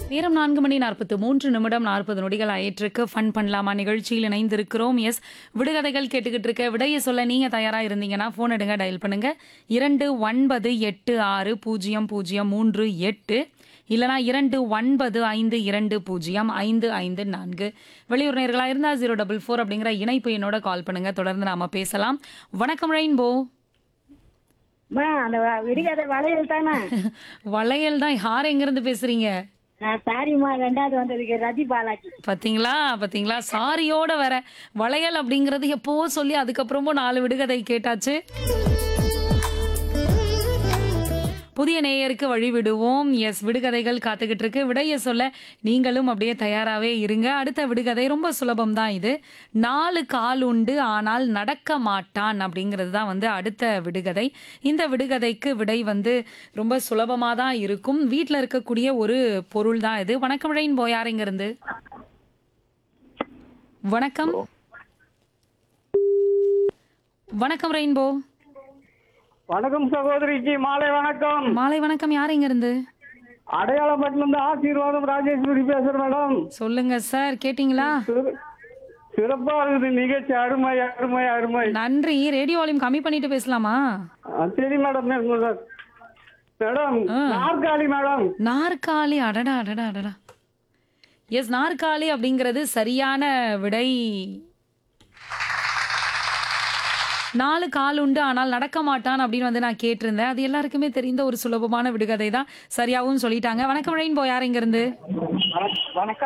நேரம் 4:43 நொடிகள் ஆயிட்டிருக்கு. ஃபன் பண்ணலாமா நிகழ்ச்சியில் இணைந்திருக்கிறோம். எஸ், விடுகதைகள் கேட்டுக்கிட்டு இருக்க. விடைய சொல்ல நீங்க தயாரா இருந்தீங்கன்னா ஃபோன் எடுங்க, டயல் பண்ணுங்க 29860038 இல்லனா 2952205554. வெளியூர் நேர்களா இருந்தா 044 அப்படிங்கிற இணைப்பு என்னோட கால் பண்ணுங்க. தொடர்ந்து நாம பேசலாம். வணக்கம் ரெயின்போ. அந்த விடுகதை வளையல் தானே? வளையல் தான். யார் எங்கிருந்து பேசுறீங்க? சாரிம்மா, ரெண்டாவது வந்ததுக்கு ரதி பாலாஜி. பாத்தீங்களா பாத்தீங்களா, சாரியோட வர வளையல் அப்படிங்கறது எப்போ சொல்லி அதுக்கப்புறமும் 4 விடுகதை கேட்டாச்சு. புதிய நேயருக்கு வழி விடுவோம். எஸ், விடுகதைகள் காத்துக்கிட்டு இருக்கு. விடைய சொல்ல நீங்களும் அப்படியே தயாராகவே இருங்க. அடுத்த விடுகதை ரொம்ப சுலபம் தான். இது 4 கால் உண்டு ஆனால் நடக்க மாட்டான் அப்படிங்கிறது தான் அடுத்த விடுகதை. இந்த விடுகதைக்கு விடை ரொம்ப சுலபமாக தான் இருக்கும். வீட்டில் இருக்கக்கூடிய ஒரு பொருள் தான் இது. வணக்கம் ரெயின்போ, யார் இங்க இருந்து? வணக்கம். வணக்கம் ரெயின்போ. வணக்கம் சகோதரிக்கு மாலை வணக்கம். மாலை வணக்கம். யார் இங்க இருந்து? அடையாளப்பட்டினம் ஆசீர்வாதம் ராஜேஸ்வரி பேசுறேன் மேடம். சொல்லுங்க சார், கேட்டீங்களா? சிறப்பா இருக்குது நிகழ்ச்சி. அருமை அருமை அருமை. நன்றி. ரேடியோ வால்யூம் கம்மி பண்ணிட்டு பேசலாமா? சரி மேடம். மேடம் நாற்காலி மேடம். நாற்காலி. அடடா அடடா அடடா. எஸ், நாற்காலி அப்படிங்கிறது சரியான விடை. 4 கால் உண்டு ஆனால் நடக்க மாட்டான் அப்படின்னு நான் கேட்டிருந்தேன். அது எல்லாருக்குமே தெரிந்த ஒரு சுலபமான விடுகதை தான். சரியாகவும் சொல்லிட்டாங்க. வணக்கம் ரெயின்போ, யார் இங்க இருந்து? வணக்கம்.